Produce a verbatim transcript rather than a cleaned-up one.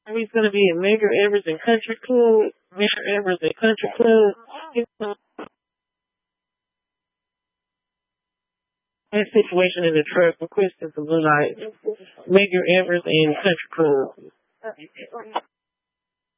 He's going to be in Medgar Evers and Country Club. Medgar Evers and Country Club. That situation in the truck requesting some blue light. Medgar Evers and Country Club.